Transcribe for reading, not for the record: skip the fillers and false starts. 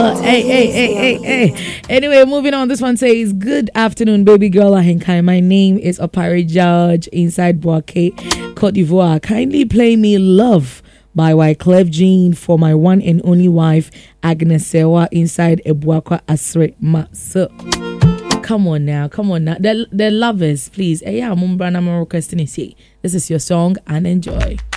Hey. Anyway, moving on. This one says, "Good afternoon, baby girl Ahinkai. My name is Opari George inside Boaké, Cote d'Ivoire. Kindly play me Love by Wyclef Jean for my one and only wife, Agnes Sewa, inside Ebuakwa Asre Maso." Come on now. The lovers, please. Hey, yeah, Mumbrana requesting is here. This is your song and enjoy.